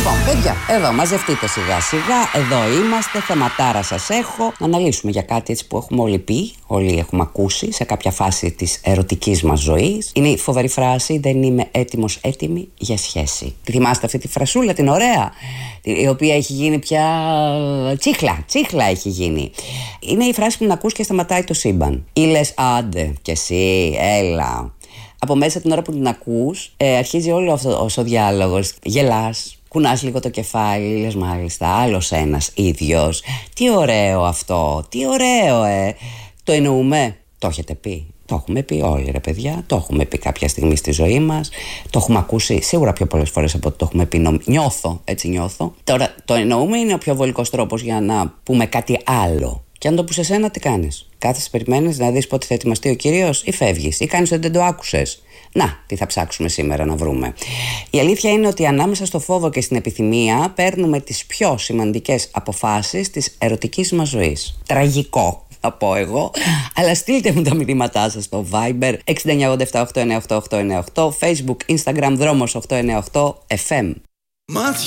Λοιπόν, παιδιά, εδώ μαζευτείτε σιγά σιγά. Εδώ είμαστε. Θεματάρα σας έχω. Να αναλύσουμε για κάτι έτσι που έχουμε όλοι πει, όλοι έχουμε ακούσει σε κάποια φάση της ερωτικής μας ζωής. Είναι η φοβερή φράση: δεν είμαι έτοιμος, έτοιμη για σχέση. Τη θυμάστε αυτή τη φρασούλα, την ωραία, η οποία έχει γίνει πια τσίχλα έχει γίνει. Είναι η φράση που την ακούς και σταματάει το σύμπαν. Ή λες, άντε κι εσύ, έλα. Από μέσα την ώρα που την ακούς, αρχίζει όλο αυτός ο διάλογος. Γελάς, κουνάς λίγο το κεφάλι, λες μάλιστα, άλλος ένας ίδιος. Τι ωραίο αυτό, τι ωραίο, Το εννοούμε, το έχετε πει. Το έχουμε πει όλοι, ρε παιδιά. Το έχουμε πει κάποια στιγμή στη ζωή μας. Το έχουμε ακούσει σίγουρα πιο πολλές φορές από ότι το έχουμε πει. Έτσι νιώθω. Τώρα, το εννοούμε είναι ο πιο βολικός τρόπος για να πούμε κάτι άλλο. Και αν το πεις εσένα, τι κάνεις? Κάθεσαι, περιμένεις να δεις πότε θα ετοιμαστεί ο κύριος ή φεύγεις ή κάνεις ότι δεν το άκουσες? Να, τι θα ψάξουμε σήμερα να βρούμε. Η αλήθεια είναι ότι ανάμεσα στο φόβο και στην επιθυμία παίρνουμε τις πιο σημαντικές αποφάσεις της ερωτικής μας ζωής. Τραγικό, θα πω εγώ, αλλά στείλτε μου τα μηνύματά σας στο Viber 6987898898, Facebook, Instagram, Δρόμος 898 FM.